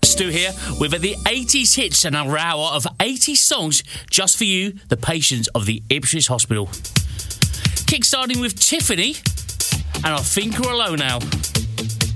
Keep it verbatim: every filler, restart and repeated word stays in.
Stu here with the eighties hits and our hour of eighties songs just for you, the patients of the Ipswich Hospital. Kickstarting with Tiffany and I Think We're Alone Now.